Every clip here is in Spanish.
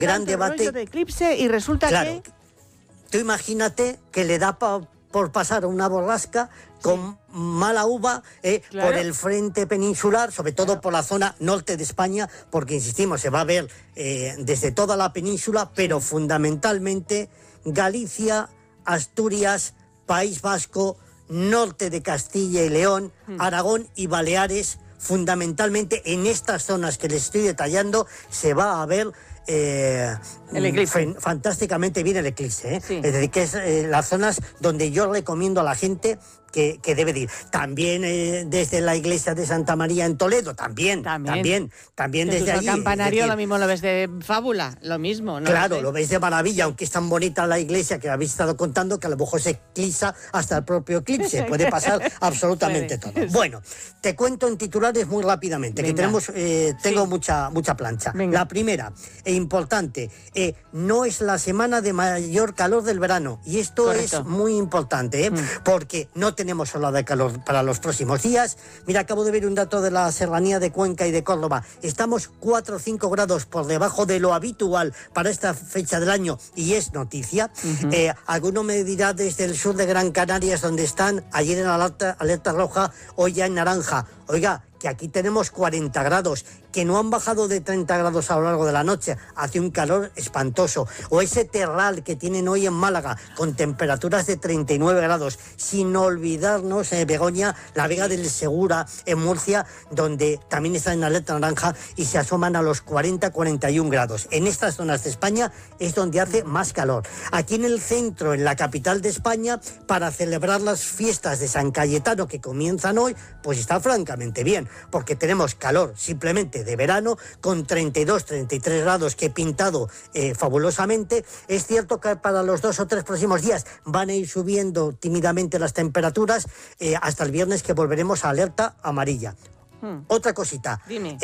gran debate de eclipse y resulta claro, que... Tú imagínate que le da por pasar una borrasca con mala uva por el frente peninsular, sobre todo por la zona norte de España, porque insistimos, se va a ver desde toda la península, pero fundamentalmente Galicia, Asturias, País Vasco, norte de Castilla y León, Aragón y Baleares. Fundamentalmente en estas zonas que les estoy detallando se va a ver el eclipse. Fantásticamente bien el eclipse, ¿eh? Sí. Es decir, que es las zonas donde yo recomiendo a la gente que debe de ir. También desde la iglesia de Santa María en Toledo, también desde allí. El campanario lo mismo lo ves de fábula, lo mismo, ¿no? Claro, lo ves de maravilla, aunque es tan bonita la iglesia que habéis estado contando que a lo mejor se eclipsa hasta el propio eclipse. Puede pasar absolutamente todo. Bueno, te cuento en titulares muy rápidamente, que tengo mucha plancha. Venga. La primera, e importante, no es la semana de mayor calor del verano. Y esto Correcto. es muy importante, porque no tenemos ola de calor para los próximos días. Mira, acabo de ver un dato de la serranía de Cuenca y de Córdoba. Estamos 4 o 5 grados por debajo de lo habitual para esta fecha del año y es noticia. Alguno me dirá desde el sur de Gran Canaria, donde están ayer en alerta roja, hoy ya en naranja. Oiga, que aquí tenemos 40 grados, que no han bajado de 30 grados a lo largo de la noche, hace un calor espantoso. O ese terral que tienen hoy en Málaga, con temperaturas de 39 grados, sin olvidarnos, Begoña, la Vega del Segura, en Murcia, donde también está en alerta naranja y se asoman a los 40-41 grados. En estas zonas de España es donde hace más calor. Aquí en el centro, en la capital de España, para celebrar las fiestas de San Cayetano que comienzan hoy, pues está francamente bien, porque tenemos calor simplemente de verano con 32-33 grados que he pintado fabulosamente. Es cierto que para los 2 o 3 próximos días van a ir subiendo tímidamente las temperaturas hasta el viernes, que volveremos a alerta amarilla. Otra cosita,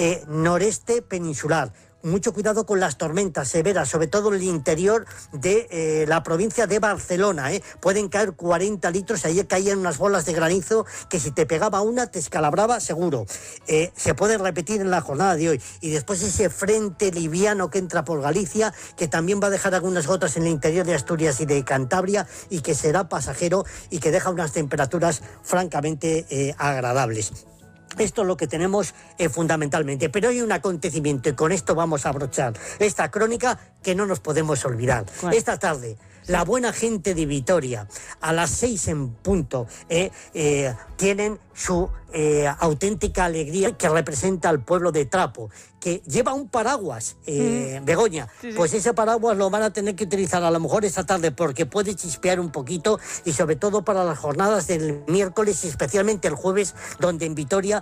noreste peninsular. Mucho cuidado con las tormentas severas, sobre todo en el interior de la provincia de Barcelona. Pueden caer 40 litros. Ayer caían unas bolas de granizo que si te pegaba una te escalabraba seguro. Se puede repetir en la jornada de hoy. Y después ese frente liviano que entra por Galicia, que también va a dejar algunas gotas en el interior de Asturias y de Cantabria, y que será pasajero y que deja unas temperaturas francamente agradables. Esto es lo que tenemos fundamentalmente. Pero hay un acontecimiento, y con esto vamos a abrochar esta crónica, que no nos podemos olvidar. ¿Cuál? Esta tarde, la buena gente de Vitoria, a las 6 en punto, tienen su auténtica alegría, que representa al pueblo de Trapo, que lleva un paraguas, Begoña. Sí. Pues ese paraguas lo van a tener que utilizar a lo mejor esta tarde, porque puede chispear un poquito, y sobre todo para las jornadas del miércoles y especialmente el jueves, donde en Vitoria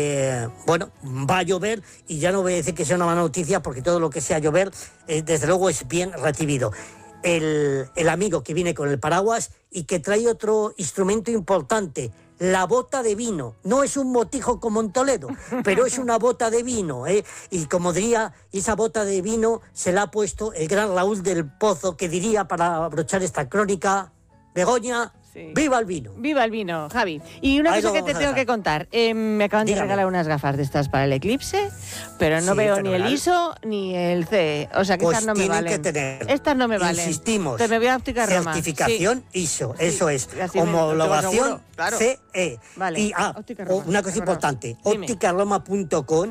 va a llover. Y ya no voy a decir que sea una mala noticia, porque todo lo que sea llover desde luego es bien recibido. El amigo que viene con el paraguas y que trae otro instrumento importante, la bota de vino. No es un botijo como en Toledo, pero es una bota de vino, y como diría, esa bota de vino se la ha puesto el gran Raúl del Pozo, que diría, para abrochar esta crónica, Begoña, sí. ¡Viva el vino! ¡Viva el vino, Javi! Y una cosa que te tengo que contar. Me acaban de regalar unas gafas de estas para el eclipse, pero no veo ni el ISO ni el CE. O sea, que pues estas no me valen. Que tener, estas no me valen. Insistimos. Te me voy a Óptica Roma. Certificación ISO, eso es. Homologación CE. Vale. Y una cosa importante, ópticaroma.com,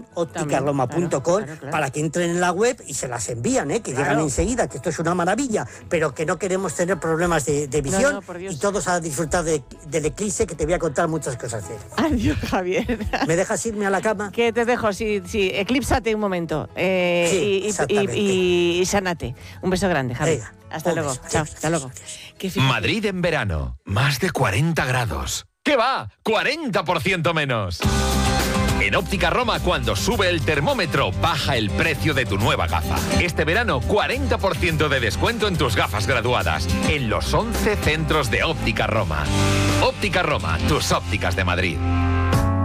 para que entren en la web y se las envían, que llegan enseguida, que esto es una maravilla, pero que no queremos tener problemas de visión, y todos a disfrutar del eclipse, que te voy a contar muchas cosas de él. Adiós, Javier. ¿Me dejas irme a la cama? Que te dejo, sí, eclípsate un momento. Y sánate. Un beso grande, Javier. Hasta luego. Chao, hasta luego. Madrid en verano, más de 40 grados. ¿Qué va? ¡40% menos! En Óptica Roma, cuando sube el termómetro, baja el precio de tu nueva gafa. Este verano, 40% de descuento en tus gafas graduadas, en los 11 centros de Óptica Roma. Óptica Roma, tus ópticas de Madrid.